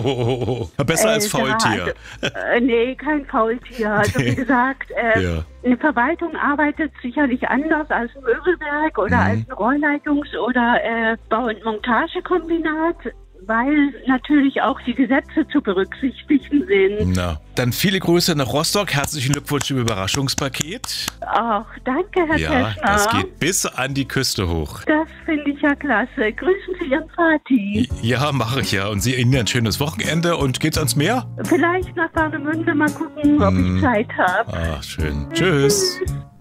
Besser als Faultier. Nee, kein Faultier. Also wie gesagt, Ja. eine Verwaltung arbeitet sicherlich anders als ein Möbelwerk oder als ein Rohrleitungs- oder Bau- und Montagekombinat, weil natürlich auch die Gesetze zu berücksichtigen sind. Na, dann viele Grüße nach Rostock. Herzlichen Glückwunsch im Überraschungspaket. Ach, danke, Herr Ja, Teschner. das geht bis an die Küste hoch. Das finde ich ja klasse. Grüßen Sie Ihren Vati. Ja, mache ich ja. Und Sie Ihnen ein schönes Wochenende. Und geht's ans Meer? Vielleicht nach Warnemünde mal gucken, ob ich Zeit habe. Ach, schön. Tschüss.